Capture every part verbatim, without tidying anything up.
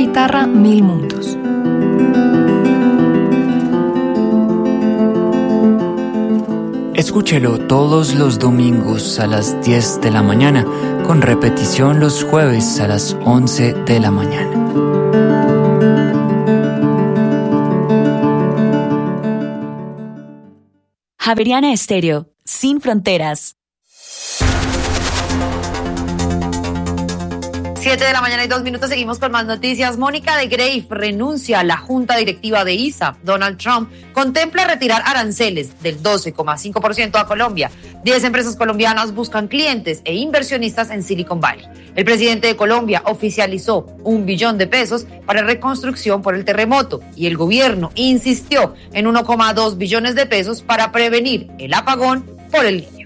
guitarra mil mundos. Escúchelo todos los domingos a las diez de la mañana, con repetición los jueves a las once de la mañana. Javeriana Estéreo, sin fronteras. Siete de la mañana y dos minutos, seguimos con más noticias. Mónica de Greiff renuncia a la junta directiva de I S A. Donald Trump contempla retirar aranceles del doce coma cinco por ciento a Colombia. Diez empresas colombianas buscan clientes e inversionistas en Silicon Valley. El presidente de Colombia oficializó un billón de pesos para reconstrucción por el terremoto y el gobierno insistió en uno coma dos billones de pesos para prevenir el apagón por el niño.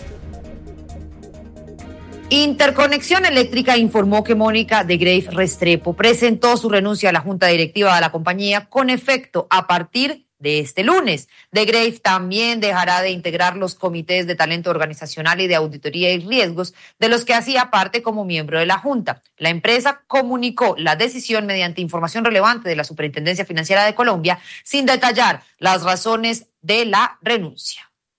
Interconexión Eléctrica informó que Mónica de Greiff Restrepo presentó su renuncia a la junta directiva de la compañía con efecto a partir de este lunes. De Greiff también dejará de integrar los comités de talento organizacional y de auditoría y riesgos de los que hacía parte como miembro de la junta. La empresa comunicó la decisión mediante información relevante de la Superintendencia Financiera de Colombia sin detallar las razones de la renuncia.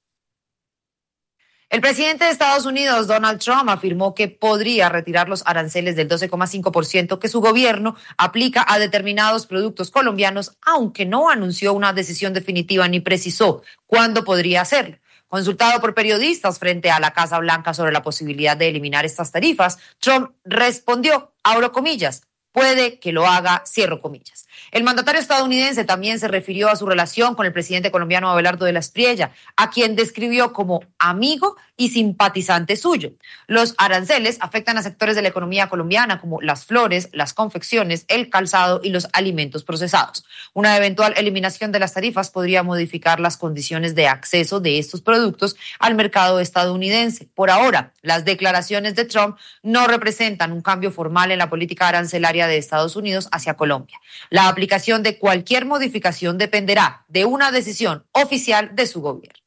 El presidente de Estados Unidos, Donald Trump, afirmó que podría retirar los aranceles del doce coma cinco por ciento que su gobierno aplica a determinados productos colombianos, aunque no anunció una decisión definitiva ni precisó cuándo podría hacerlo. Consultado por periodistas frente a la Casa Blanca sobre la posibilidad de eliminar estas tarifas, Trump respondió, abro comillas, puede que lo haga, cierro comillas. El mandatario estadounidense también se refirió a su relación con el presidente colombiano Abelardo de la Espriella, a quien describió como amigo y simpatizante suyo. Los aranceles afectan a sectores de la economía colombiana como las flores, las confecciones, el calzado y los alimentos procesados. Una eventual eliminación de las tarifas podría modificar las condiciones de acceso de estos productos al mercado estadounidense. Por ahora, las declaraciones de Trump no representan un cambio formal en la política arancelaria de Estados Unidos hacia Colombia. La aplicación de cualquier modificación dependerá de una decisión oficial de su gobierno.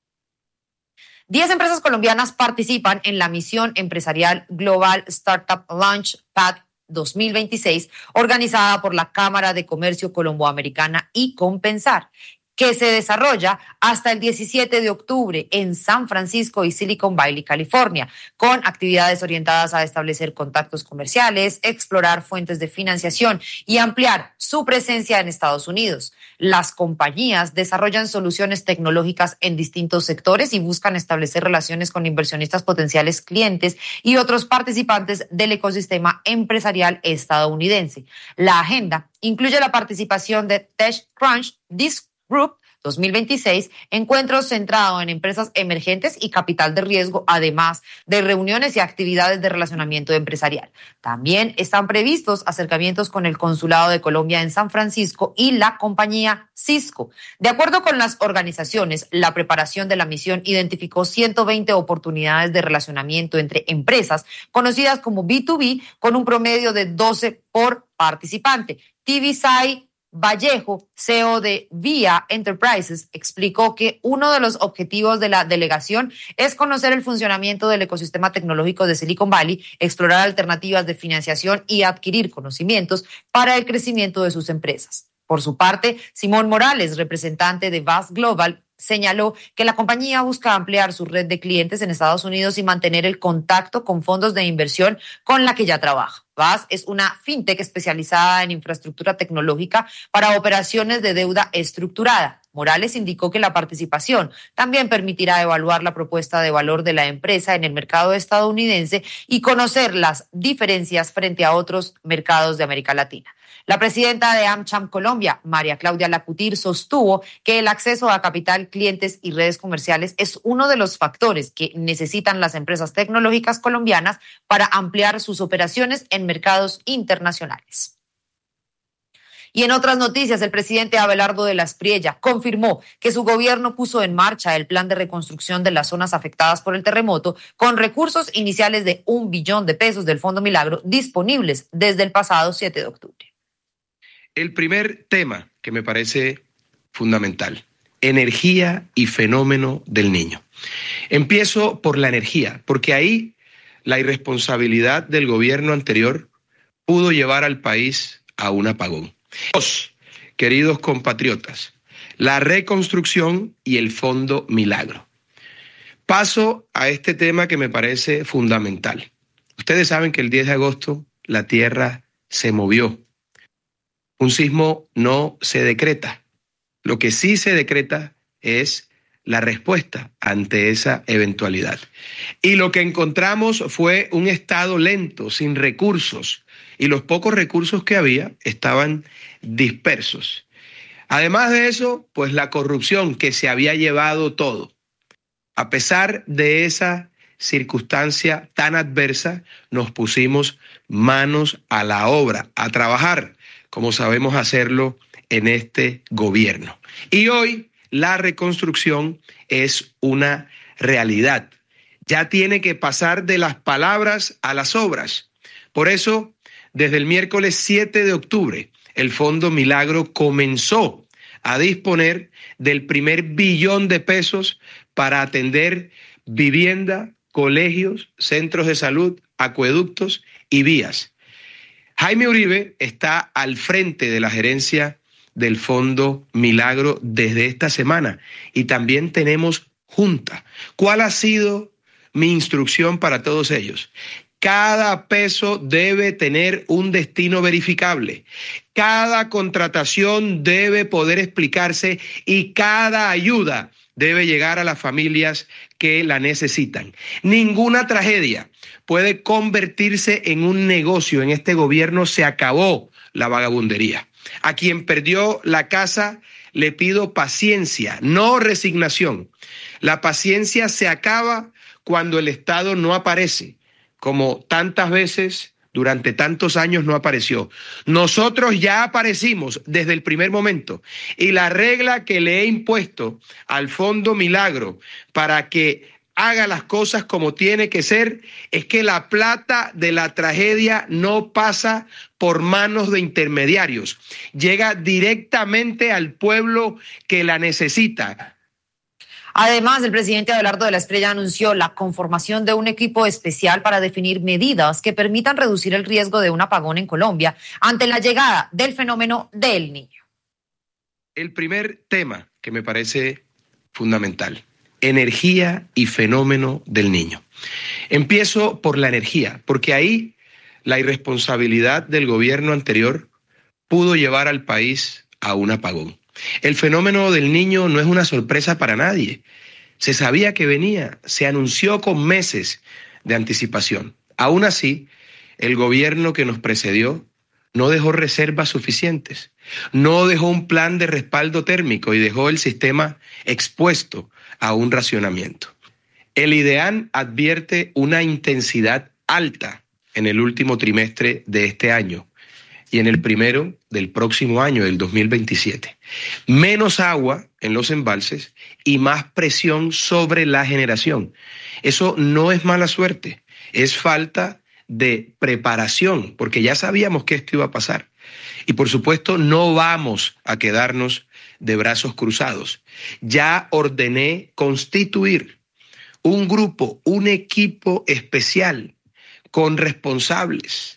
Diez empresas colombianas participan en la misión empresarial Global Startup Launchpad dos mil veintiséis, organizada por la Cámara de Comercio Colomboamericana y Compensar, que se desarrolla hasta el diecisiete de octubre en San Francisco y Silicon Valley, California, con actividades orientadas a establecer contactos comerciales, explorar fuentes de financiación y ampliar su presencia en Estados Unidos. Las compañías desarrollan soluciones tecnológicas en distintos sectores y buscan establecer relaciones con inversionistas potenciales, clientes y otros participantes del ecosistema empresarial estadounidense. La agenda incluye la participación de TechCrunch, Disc Group dos mil veintiséis, encuentros centrados en empresas emergentes y capital de riesgo, además de reuniones y actividades de relacionamiento empresarial. También están previstos acercamientos con el Consulado de Colombia en San Francisco y la compañía Cisco. De acuerdo con las organizaciones, la preparación de la misión identificó ciento veinte oportunidades de relacionamiento entre empresas conocidas como B dos B con un promedio de doce por participante. T V S I Vallejo, C E O de Via Enterprises, explicó que uno de los objetivos de la delegación es conocer el funcionamiento del ecosistema tecnológico de Silicon Valley, explorar alternativas de financiación y adquirir conocimientos para el crecimiento de sus empresas. Por su parte, Simón Morales, representante de V A S Global, señaló que la compañía busca ampliar su red de clientes en Estados Unidos y mantener el contacto con fondos de inversión con la que ya trabaja. V A S es una fintech especializada en infraestructura tecnológica para operaciones de deuda estructurada. Morales indicó que la participación también permitirá evaluar la propuesta de valor de la empresa en el mercado estadounidense y conocer las diferencias frente a otros mercados de América Latina. La presidenta de AmCham Colombia, María Claudia Lacutir, sostuvo que el acceso a capital, clientes y redes comerciales es uno de los factores que necesitan las empresas tecnológicas colombianas para ampliar sus operaciones en mercados internacionales. Y en otras noticias, el presidente Abelardo de la Espriella confirmó que su gobierno puso en marcha el plan de reconstrucción de las zonas afectadas por el terremoto con recursos iniciales de un billón de pesos del Fondo Milagro disponibles desde el pasado siete de octubre. El primer tema que me parece fundamental, energía y fenómeno del niño. Empiezo por la energía, porque ahí la irresponsabilidad del gobierno anterior pudo llevar al país a un apagón. Dos, queridos compatriotas, la reconstrucción y el Fondo Milagro. Paso a este tema que me parece fundamental. Ustedes saben que el diez de agosto la tierra se movió. Un sismo no se decreta. Lo que sí se decreta es la respuesta ante esa eventualidad. Y lo que encontramos fue un estado lento, sin recursos, y los pocos recursos que había estaban dispersos. Además de eso, pues la corrupción que se había llevado todo. A pesar de esa circunstancia tan adversa, nos pusimos manos a la obra, a trabajar, como sabemos hacerlo en este gobierno. Y hoy la reconstrucción es una realidad. Ya tiene que pasar de las palabras a las obras. Por eso, desde el miércoles siete de octubre, el Fondo Milagro comenzó a disponer del primer billón de pesos para atender vivienda, colegios, centros de salud, acueductos y vías. Jaime Uribe está al frente de la gerencia del Fondo Milagro desde esta semana y también tenemos junta. ¿Cuál ha sido mi instrucción para todos ellos? Cada peso debe tener un destino verificable. Cada contratación debe poder explicarse y cada ayuda debe llegar a las familias que la necesitan. Ninguna tragedia puede convertirse en un negocio. En este gobierno se acabó la vagabundería. A quien perdió la casa le pido paciencia, no resignación. La paciencia se acaba cuando el Estado no aparece, como tantas veces durante tantos años no apareció. Nosotros ya aparecimos desde el primer momento y la regla que le he impuesto al Fondo Milagro para que haga las cosas como tiene que ser es que la plata de la tragedia no pasa por manos de intermediarios, llega directamente al pueblo que la necesita. Además, el presidente Abelardo de la Espriella anunció la conformación de un equipo especial para definir medidas que permitan reducir el riesgo de un apagón en Colombia ante la llegada del fenómeno del Niño. El primer tema que me parece fundamental, energía y fenómeno del Niño. Empiezo por la energía, porque ahí la irresponsabilidad del gobierno anterior pudo llevar al país a un apagón. El fenómeno del Niño no es una sorpresa para nadie. Se sabía que venía, se anunció con meses de anticipación. Aún así, el gobierno que nos precedió no dejó reservas suficientes, no dejó un plan de respaldo térmico y dejó el sistema expuesto a un racionamiento. El IDEAN advierte una intensidad alta en el último trimestre de este año y en el primero del próximo año, del dos mil veintisiete. Menos agua en los embalses y más presión sobre la generación. Eso no es mala suerte, es falta de preparación, porque ya sabíamos que esto iba a pasar. Y por supuesto no vamos a quedarnos de brazos cruzados. Ya ordené constituir un grupo, un equipo especial con responsables,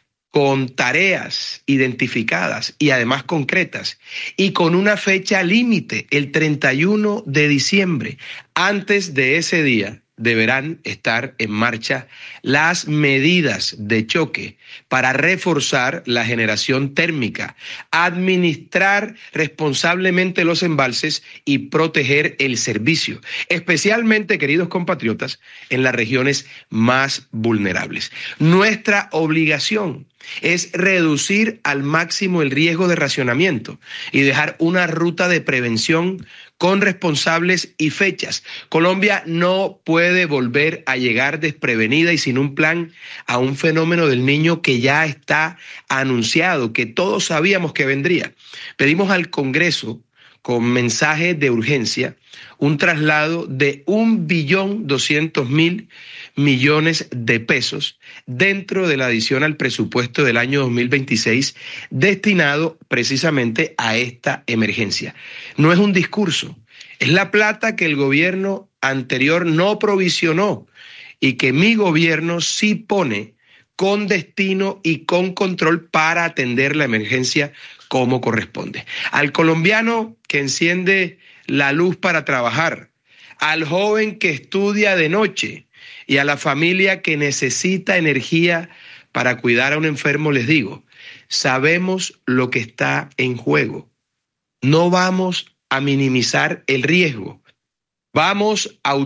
con tareas identificadas y además concretas, y con una fecha límite, el treinta y uno de diciembre. Antes de ese día deberán estar en marcha las medidas de choque para reforzar la generación térmica, administrar responsablemente los embalses y proteger el servicio, especialmente, queridos compatriotas, en las regiones más vulnerables. Nuestra obligación es reducir al máximo el riesgo de racionamiento y dejar una ruta de prevención con responsables y fechas. Colombia no puede volver a llegar desprevenida y sin un plan a un fenómeno del Niño que ya está anunciado, que todos sabíamos que vendría. Pedimos al Congreso, con mensaje de urgencia, un traslado de un billón doscientos mil millones de pesos dentro de la adición al presupuesto del año dos mil veintiséis destinado precisamente a esta emergencia. No es un discurso, es la plata que el gobierno anterior no provisionó y que mi gobierno sí pone con destino y con control para atender la emergencia como corresponde. Al colombiano que enciende la luz para trabajar, al joven que estudia de noche y a la familia que necesita energía para cuidar a un enfermo, les digo, sabemos lo que está en juego. No vamos a minimizar el riesgo. Vamos a